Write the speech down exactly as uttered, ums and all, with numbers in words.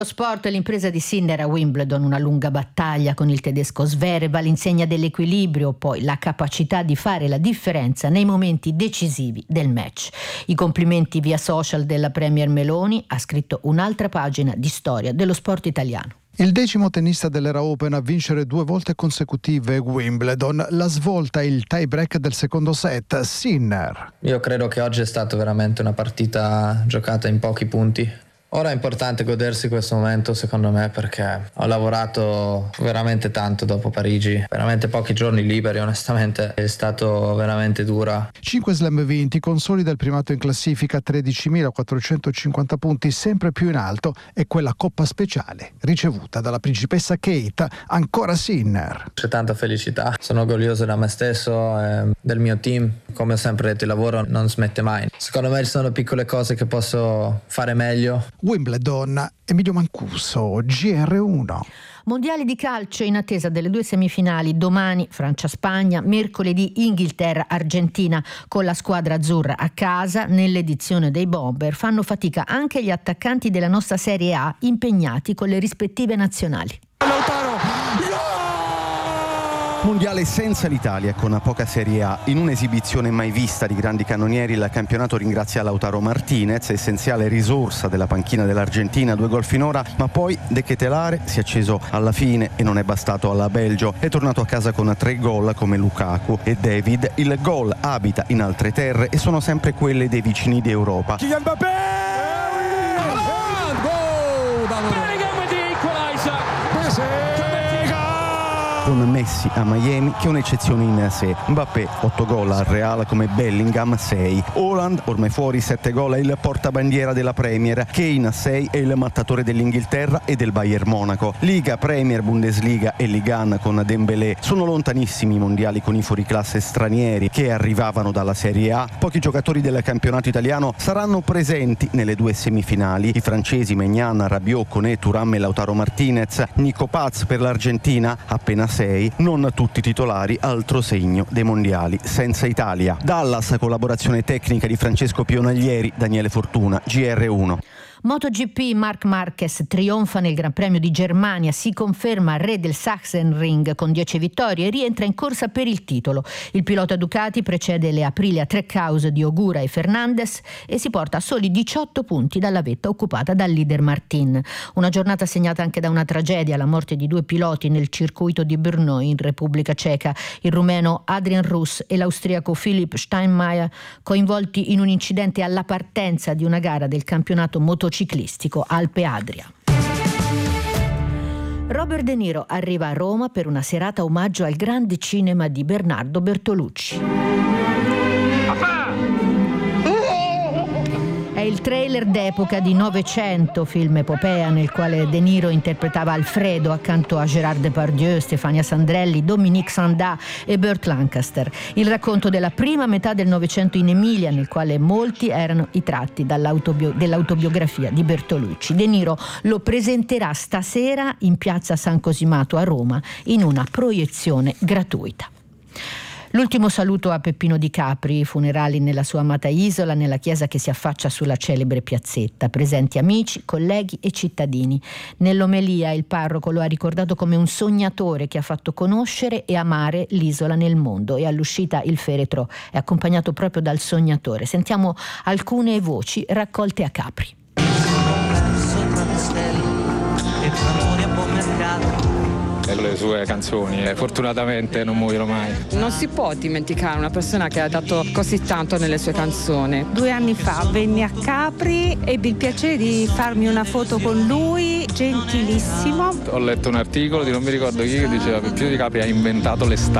Sport, l'impresa di Sinner a Wimbledon, una lunga battaglia con il tedesco Zverev all'insegna dell'equilibrio, poi la capacità di fare la differenza nei momenti decisivi del match. I complimenti via social della Premier Meloni, ha scritto un'altra pagina di storia dello sport italiano. Il decimo tennista dell'Era Open a vincere due volte consecutive Wimbledon. La svolta e il tie break del secondo set, Sinner. Io credo che oggi è stata veramente una partita giocata in pochi punti. Ora è importante godersi questo momento, secondo me, perché ho lavorato veramente tanto dopo Parigi, veramente pochi giorni liberi, onestamente è stato veramente dura. cinque slam vinti, consolida il primato in classifica, tredicimilaquattrocentocinquanta punti, sempre più in alto, e quella coppa speciale ricevuta dalla principessa Kate, ancora Sinner. C'è tanta felicità, sono orgoglioso da me stesso e del mio team. Come ho sempre detto, il lavoro non smette mai. Secondo me ci sono piccole cose che posso fare meglio. Wimbledon, Emilio Mancuso, G R uno. Mondiali di calcio in attesa delle due semifinali, domani Francia-Spagna, mercoledì Inghilterra-Argentina. Con la squadra azzurra a casa, nell'edizione dei Bomber fanno fatica anche gli attaccanti della nostra Serie A, impegnati con le rispettive nazionali. Mondiale senza l'Italia, con poca Serie A. In un'esibizione mai vista di grandi cannonieri, il campionato ringrazia Lautaro Martinez, essenziale risorsa della panchina dell'Argentina, due gol finora, ma poi De Ketelaere si è acceso alla fine e non è bastato alla Belgio. È tornato a casa con tre gol come Lukaku e David. Il gol abita in altre terre e sono sempre quelle dei vicini d'Europa. Kylian Mbappé! Con Messi a Miami, che è un'eccezione in sé. Mbappé otto gol al Real, come Bellingham sei. Haaland ormai fuori, sette gol, è il portabandiera della Premier. Kane sei, è il mattatore dell'Inghilterra e del Bayern Monaco. Liga, Premier, Bundesliga e Ligue uno con Dembélé. Sono lontanissimi i mondiali con i fuoriclasse stranieri che arrivavano dalla Serie A. Pochi giocatori del campionato italiano saranno presenti nelle due semifinali. I francesi Maignan, Rabiot, Koné, Thuram e Lautaro Martinez. Nico Paz per l'Argentina, appena sei, non tutti titolari, altro segno dei mondiali senza Italia. Dallas, collaborazione tecnica di Francesco Pionaglieri, Daniele Fortuna, G R uno. MotoGP, Marc Marquez trionfa nel Gran Premio di Germania, si conferma re del Sachsenring con dieci vittorie e rientra in corsa per il titolo. Il pilota Ducati precede le Aprilia Trackhouse di Ogura e Fernandez e si porta a soli diciotto punti dalla vetta occupata dal leader Martin. Una giornata segnata anche da una tragedia, la morte di due piloti nel circuito di Brno in Repubblica Ceca, il rumeno Adrian Russ e l'austriaco Philipp Steinmeier, coinvolti in un incidente alla partenza di una gara del campionato motociclistico Alpe Adria. Robert De Niro arriva a Roma per una serata omaggio al grande cinema di Bernardo Bertolucci. È il trailer d'epoca di Novecento, film epopea nel quale De Niro interpretava Alfredo accanto a Gérard Depardieu, Stefania Sandrelli, Dominique Sanda e Burt Lancaster. Il racconto della prima metà del Novecento in Emilia, nel quale molti erano i tratti dall'autobio- dell'autobiografia di Bertolucci. De Niro lo presenterà stasera in piazza San Cosimato a Roma in una proiezione gratuita. L'ultimo saluto a Peppino Di Capri, funerali nella sua amata isola, nella chiesa che si affaccia sulla celebre piazzetta. Presenti amici, colleghi e cittadini. Nell'omelia il parroco lo ha ricordato come un sognatore che ha fatto conoscere e amare l'isola nel mondo, e all'uscita il feretro è accompagnato proprio dal sognatore. Sentiamo alcune voci raccolte a Capri. Sopra le stelle e tramori a buon mercato. Le sue canzoni eh, fortunatamente non muoiono mai. Non si può dimenticare una persona che ha dato così tanto nelle sue canzoni. Due anni fa venni a Capri, ebbi il piacere di farmi una foto con lui, gentilissimo. Ho letto un articolo di non mi ricordo chi che diceva che Peppino Di Capri ha inventato l'estate.